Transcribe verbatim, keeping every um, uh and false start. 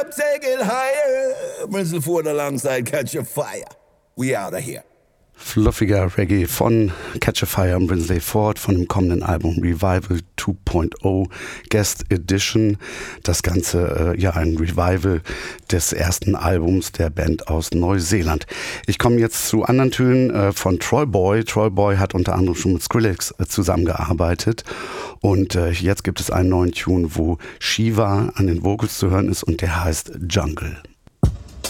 up, take it higher. Brindsley Ford alongside Catch a Fire. We out of here. Fluffiger Reggae von Catch a Fire und Brindsley Ford von dem kommenden Album Revival zwei Punkt null Guest Edition. Das Ganze, äh, ja, ein Revival des ersten Albums der Band aus Neuseeland. Ich komme jetzt zu anderen Tönen äh, von Troy Boy. Troy Boy hat unter anderem schon mit Skrillex äh, zusammengearbeitet. Und äh, jetzt gibt es einen neuen Tune, wo Shiva an den Vocals zu hören ist und der heißt Jungle.